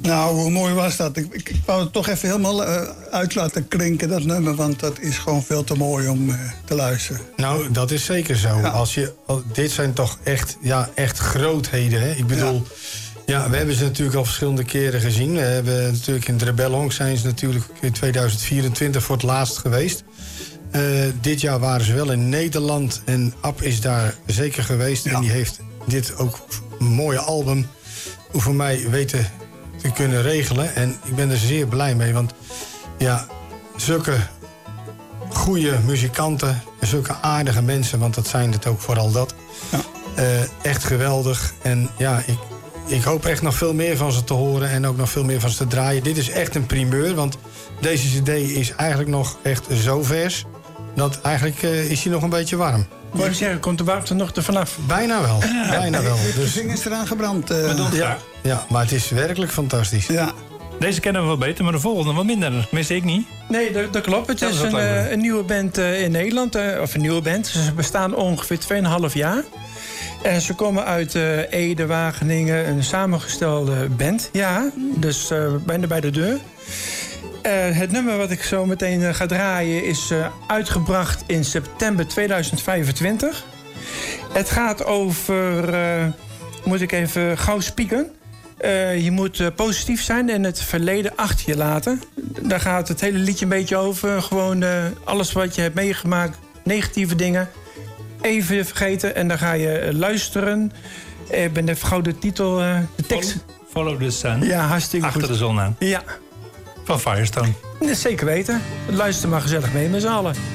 Nou, hoe mooi was dat? Ik wou het toch even helemaal uit laten klinken, dat nummer. Want dat is gewoon veel te mooi om te luisteren. Nou, dat is zeker zo. Ja. Dit zijn toch echt grootheden. Hè? Ik bedoel, we hebben ze natuurlijk al verschillende keren gezien. We hebben natuurlijk in het Rebellonk zijn ze natuurlijk in 2024 voor het laatst geweest. Dit jaar waren ze wel in Nederland en Ab is daar zeker geweest. Ja. En die heeft dit ook een mooie album voor mij weten te kunnen regelen. En ik ben er zeer blij mee, want zulke goede muzikanten, zulke aardige mensen, want dat zijn het ook vooral dat. Ja. Echt geweldig. En ik hoop echt nog veel meer van ze te horen en ook nog veel meer van ze te draaien. Dit is echt een primeur, want deze cd is eigenlijk nog echt zo vers dat eigenlijk is hij nog een beetje warm. Wou je zeggen, komt de warmte nog er vanaf? Bijna wel. Bijna wel. De vingers eraan gebrand. Maar het is werkelijk fantastisch. Ja. Deze kennen we wel beter, maar de volgende wat minder. Tenminste, ik niet. Nee, dat klopt. Het is een nieuwe band in Nederland. Of een nieuwe band. Ze bestaan ongeveer 2,5 jaar. En ze komen uit Ede, Wageningen. Een samengestelde band. Ja, dus bijna bij de deur. Het nummer wat ik zo meteen ga draaien is uitgebracht in september 2025. Het gaat over, moet ik even gauw spieken. Je moet positief zijn en het verleden achter je laten. Daar gaat het hele liedje een beetje over. Gewoon alles wat je hebt meegemaakt, negatieve dingen, even vergeten. En dan ga je luisteren. Ik ben even gauw de titel, de tekst. Follow the Sun. Ja, hartstikke achter goed. De zon aan. Ja. Van Firestone. Zeker weten. Luister maar gezellig mee met z'n allen.